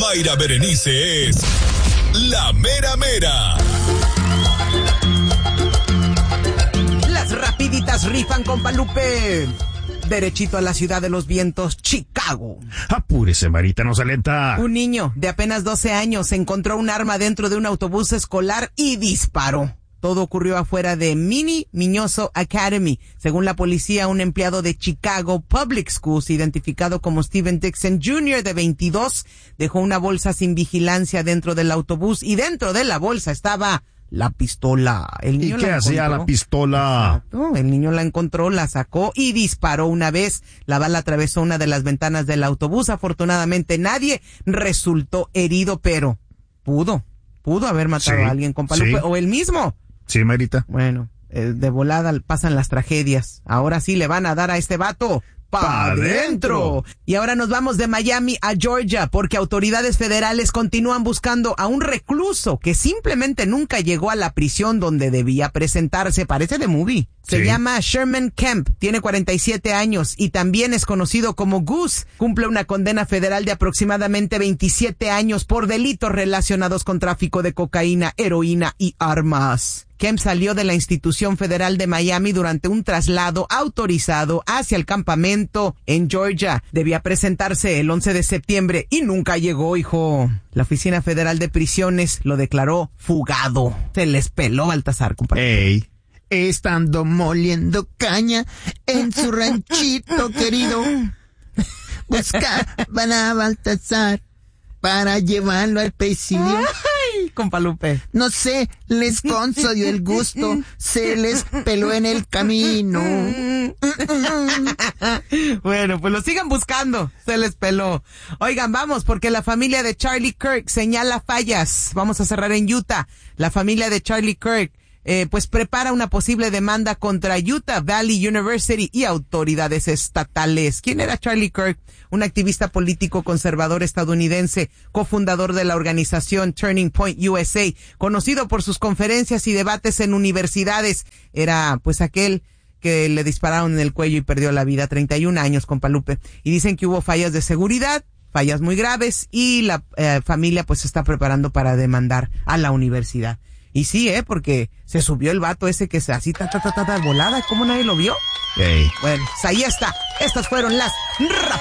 Mayra Berenice es la mera mera. Las rapiditas rifan, compa Lupe. Derechito a la ciudad de los vientos, Chicago. Apúrese, Marita, no se alenta. Un niño de apenas 12 años encontró un arma dentro de un autobús escolar y disparó. Todo ocurrió afuera de Mini Miñoso Academy. Según la policía, un empleado de Chicago Public Schools, identificado como Steven Dixon Jr., de 22, dejó una bolsa sin vigilancia dentro del autobús y dentro de la bolsa estaba la pistola. El niño ¿Y qué hacía la pistola? Exacto. El niño la encontró, la sacó y disparó una vez. La bala atravesó una de las ventanas del autobús. Afortunadamente nadie resultó herido, pero pudo haber matado a alguien, compa Lupe, o él mismo. Sí, Marita. Bueno, de volada pasan las tragedias. Ahora sí le van a dar a este vato ¡pa' adentro! Y ahora nos vamos de Miami a Georgia, porque autoridades federales continúan buscando a un recluso que simplemente nunca llegó a la prisión donde debía presentarse. Parece de movie. Se llama Sherman Kemp, tiene 47 años y también es conocido como Goose. Cumple una condena federal de aproximadamente 27 años por delitos relacionados con tráfico de cocaína, heroína y armas. Kemp salió de la institución federal de Miami durante un traslado autorizado hacia el campamento en Georgia. Debía presentarse el 11 de septiembre y nunca llegó, hijo. La Oficina Federal de Prisiones lo declaró fugado. Se les peló Baltasar, compadre. Ey. Estando moliendo caña en su ranchito querido, buscaban a Baltasar para llevarlo al presidio. ¡Ay, compa Lupe! No sé, les concedió el gusto, se les peló en el camino. Bueno, pues lo sigan buscando, se les peló. Oigan, vamos, porque la familia de Charlie Kirk señala fallas. Vamos a cerrar en Utah. La familia de Charlie Kirk pues prepara una posible demanda contra Utah Valley University y autoridades estatales. ¿Quién era Charlie Kirk? Un activista político conservador estadounidense, cofundador de la organización Turning Point USA, conocido por sus conferencias y debates en universidades. Era pues aquel que le dispararon en el cuello y perdió la vida, 31 años, compa Lupe. Y dicen que hubo fallas de seguridad, fallas muy graves, y la familia pues se está preparando para demandar a la universidad. Y sí, porque se subió el vato ese que se así volada, ¿cómo nadie lo vio? Ey. Bueno, pues ahí está. Estas fueron las